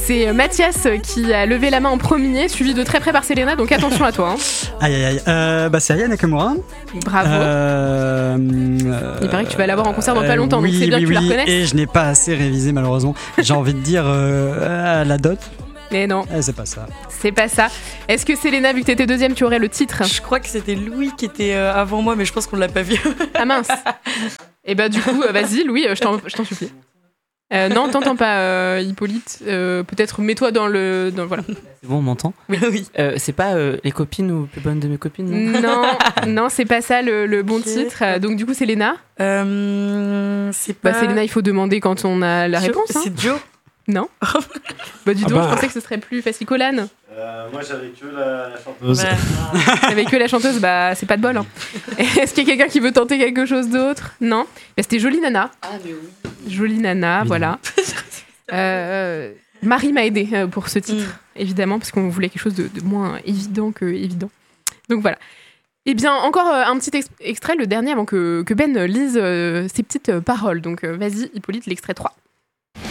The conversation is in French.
C'est Mathias qui a levé la main en premier, suivi de très près par Selena, donc attention à toi. Aïe. C'est Aya Nakamura. Bravo. Il paraît que tu vas l'avoir en concert dans pas longtemps, donc c'est bien que tu la reconnaisses. Et je n'ai pas assez révisé malheureusement. J'ai envie de dire la dot. Mais non. C'est pas ça. C'est pas ça. Est-ce que Selena, vu que t'étais deuxième, tu aurais le titre ? Je crois que c'était Louis qui était avant moi, mais je pense qu'on l'a pas vu. Ah mince. Et bah du coup, vas-y Louis, je t'en supplie. Non, t'entends pas, Hippolyte. Peut-être mets-toi dans le... Voilà. C'est bon, on m'entend ? Oui. C'est pas les copines ou plus bonnes de mes copines ? Non, c'est pas ça le bon titre. Donc du coup, Selena. C'est pas... Selena, il faut demander quand on a la réponse. C'est Joe. Non. Dis donc, je pensais que ce serait plus facile. Colane. Moi, j'avais que la chanteuse. Avec que la chanteuse, c'est pas de bol. Hein. Est-ce qu'il y a quelqu'un qui veut tenter quelque chose d'autre ? Non. C'était Jolie Nana. Ah, mais oui. Jolie Nana, voilà. Marie m'a aidée pour ce titre, évidemment, parce qu'on voulait quelque chose de moins évident que évident. Donc voilà. Eh bien, encore un petit extrait, le dernier, avant que Ben lise ses petites paroles. Donc vas-y, Hippolyte, l'extrait 3.